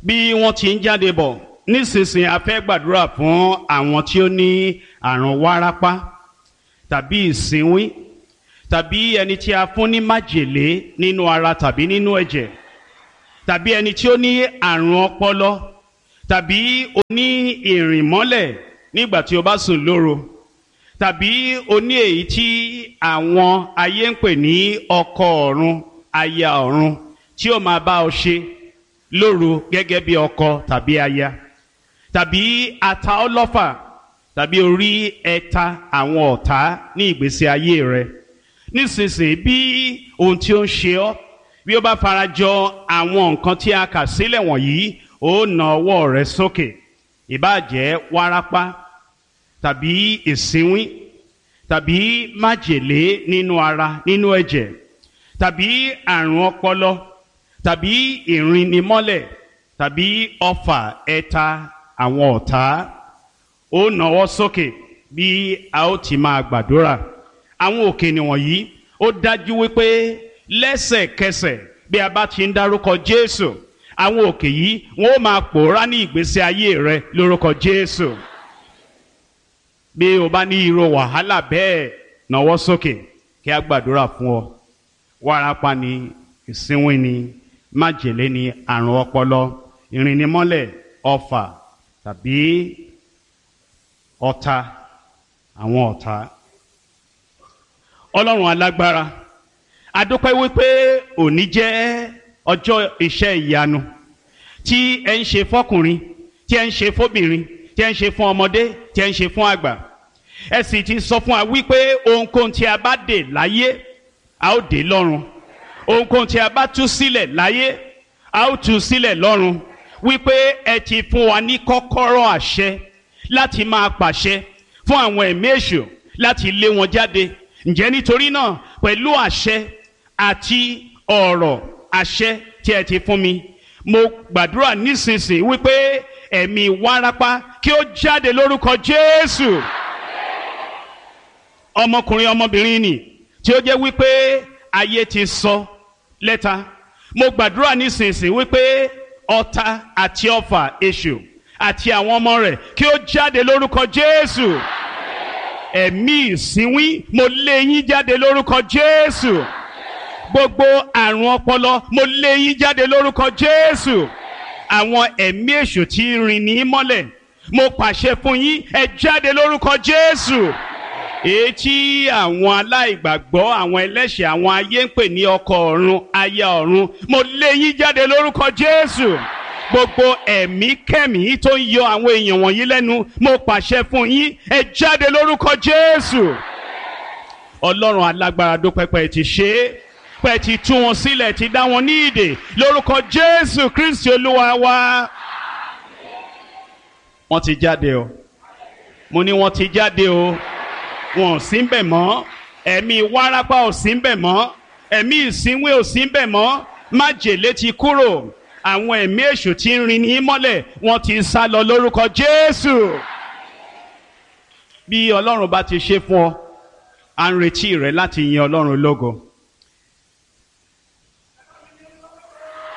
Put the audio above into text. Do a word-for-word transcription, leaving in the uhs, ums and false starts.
bí wọ́n ti ń jáde bọ̀ nísinsìnyí a fẹ́ gbàdúrà fún àwọn tí ó ní àrùn wárápá tàbí ìsínwín tàbí ẹni tí a fún ní májèlé nínú ara tàbí nínú ẹ̀jẹ̀ tàbí ẹni tí ó ní àrùn ọpọlọ tàbí oní ìrìnmọ́lẹ̀ nígbà tí o bá sùn lóru tàbí oní èyí tí àwọn ayé ń pè ní ọkọ ọ̀run aya ọ̀run tí ó máa bá ọ ṣe lóru gẹ́gẹ́ bí ọkọ tàbí aya tàbí ata ọlọ́fà tàbí orí ẹ̀ta àwọn ọ̀tá ní ìgbésí ayé rẹ nísinsìnyí bí ohun tí ó ń ṣe ọ́ bí ó bá farajọ àwọn nǹkan tí a kà sílẹ̀ wọ̀nyí ó na ọwọ́ rẹ sókè ìbáà jẹ́ wárápá tàbí ìsínwín tàbí májèlé nínú ara nínú ẹ̀jẹ̀ tàbí àrùn ọpọlọ tàbí ìrìnnimọ́lẹ̀ tàbí ọfà ẹ̀ta àwọn ọ̀tá ó nawọ́ sókè bí a ó ti máa gbàdúrà àwọn òkè nìwọ̀nyí ó dájú wípé lẹ́sẹ̀kẹsẹ̀ bí a bá ti ń dárúkọ Jésù àwọn òkè yìí wọn ó máa pòórá ní ìgbésí ayé rẹ lórúkọ Jésù bí o bá ní irú wàhálà bẹ́ẹ̀ nawọ́ sókè kí a gbàdúrà fún ọ wárápá ni ìsínwín ni májèlé ni àrùn ọpọlọ ìrìnnimọ́lẹ̀ ọfà tàbí ọ̀tá àwọn ọ̀tá. Ọlọ́run alágbára a dúpẹ́ wípé òní jẹ́ ọjọ́ iṣẹ́ ìyanu tí ẹ ń ṣe fọ́kùnrin tí ẹ ń ṣe fóbìnrin tí ẹ ń ṣe fún ọmọdé tí ẹ ń ṣe fún àgbà ẹ sì ti sọ fún wa wípé ohunkóhun tí a bá dè láyé a ó dè lọ́run ohunkóhun tí a bá tú sílẹ̀ láyé a ó tú sílẹ̀ lọ́run wípé ẹ ti fún wa ní kọ́kọ́rọ́ àṣẹ láti máa pàṣẹ fún àwọn ẹ̀mí èṣù láti lé wọn jáde ǹjẹ́ nítorí náà pẹ̀lú àṣẹ àti ọ̀rọ̀ àṣẹ tí ẹ ti fún mi mo gbàdúrà nísinsìnyí wípé ẹ̀mí wárápá kí ó jáde lórúkọ Jésù ọmọkùnrin ọmọbìnrin nì tí ó jẹ́ wípé ayé ti sọ lẹ́ta mo gbàdúrà nísinsìnyí wípé ọ̀tá àti ọfà èṣù àti àwọn ọmọ rẹ̀ kí ó jáde lórúkọ Jésù ẹ̀mí ìsínwín mo lé yín jáde lórúkọ Jésù gbogbo àrùn ọpọlọ mo lé yín jáde lórúkọ Jésù àwọn ẹ̀mí èṣù tí rìn ní mọ́lẹ̀ mo pàṣẹ fún yín ẹ jáde lórúkọ Jésù èyí tí àwọn aláìgbàgbọ́ àwọn ẹlẹ́ṣẹ̀ àwọn ayé ń pè ní ọkọ ọ̀run aya ọ̀run mo lé yín jáde lórúkọ Jésù gbogbo ẹ̀mí kẹ́mí tó ń yọ àwọn èèyàn wọ̀nyí lẹ́nu mo pàṣẹ fún yín ẹ jáde lórúkọ Jésù Ọlọ́run alágbára dúpẹ́ pé ti ṣe é pé ti tú wọn sílẹ̀ ti dá wọn ní ìdè lórúkọ Jésù Kristi Olúwa wa wọ́n ti jáde o mo ní wọ́n ti jáde o wọn ò sí ń bẹ̀ mọ́ ẹ̀mí wárápá ò sí ń bẹ̀ mọ́ ẹ̀mí ìsínwín ò sí ń bẹ̀ mọ́ májèlé ti kúrò àwọn ẹ̀mí èṣù tí ń rin ní mọ́lẹ̀ wọ́n ti sá lọ lórúkọ Jésù bí Ọlọ́run bá ti ṣe fún ọ à ń retí rẹ láti yin Ọlọ́run lógo.